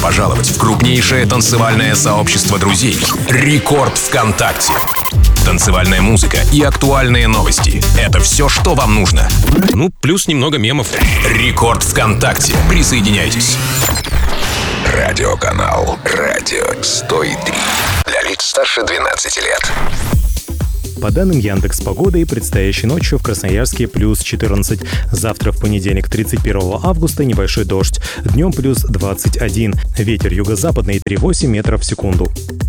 пожаловать в крупнейшее танцевальное сообщество друзей «Рекорд ВКонтакте». Танцевальная музыка и актуальные новости — это все, что вам нужно. Ну, плюс немного мемов. «Рекорд ВКонтакте». Присоединяйтесь. Радиоканал «Радио 103». Для лиц старше 12 лет. По данным Яндекс.Погоды, предстоящей ночью в Красноярске плюс 14. Завтра в понедельник, 31 августа, небольшой дождь. Днем плюс 21. Ветер юго-западный 3,8 метров в секунду.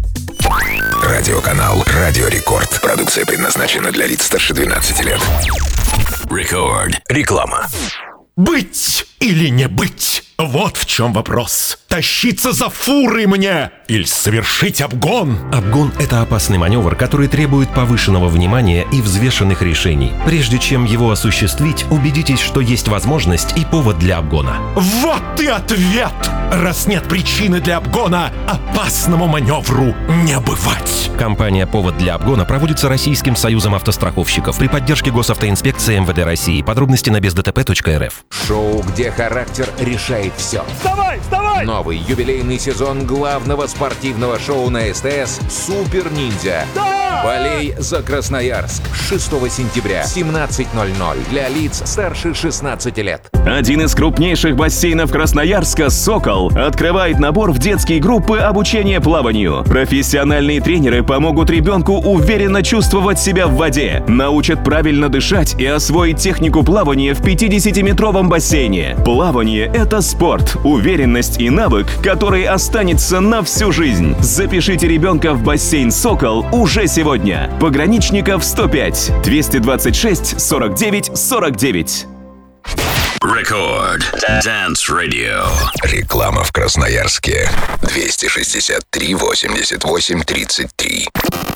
Радиоканал «Радио Рекорд». Продукция предназначена для лиц старше 12 лет. Рекорд. Реклама. Быть или не быть? Вот в чем вопрос. Тащиться за фурой мне или совершить обгон? Обгон — это опасный маневр, который требует повышенного внимания и взвешенных решений. Прежде чем его осуществить, убедитесь, что есть возможность и повод для обгона. Вот и ответ! Раз нет причины для обгона, опасному маневру не бывать. Кампания «Повод для обгона» проводится Российским союзом автостраховщиков при поддержке Госавтоинспекции МВД России. Подробности на бездтп.рф. Шоу, где характер решает все. Вставай, вставай! Новый юбилейный сезон главного спортивного шоу на СТС «Супер Ниндзя». Да! Болей за Красноярск. 6 сентября, 17:00. Для лиц старше 16 лет. Один из крупнейших бассейнов Красноярска «Сокол» открывает набор в детские группы обучения плаванию. Профессиональные тренеры помогут ребенку уверенно чувствовать себя в воде, научат правильно дышать и освоить технику плавания в 50-метровом бассейне. Плавание — это спорт, уверенность и навык, который останется на всю жизнь. Запишите ребенка в бассейн «Сокол» уже сегодня. Пограничников 105 226 49 49. Рекорд. Dance Radio. Реклама в Красноярске. 263 88 33.